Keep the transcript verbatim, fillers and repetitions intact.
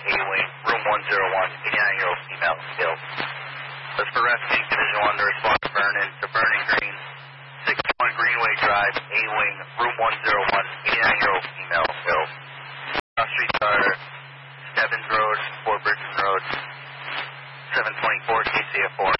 A-Wing, room one oh one, eighty-nine-year-old female, still. That's for rescue, Division one to respond to Vernon, to Vernon Green, sixty-one Greenway Drive, A-Wing, room one oh one, eighty-nine-year-old female, still. Cross streets are Stebbins Road, Fort Bridgeton Road, seven twenty-four K C F four.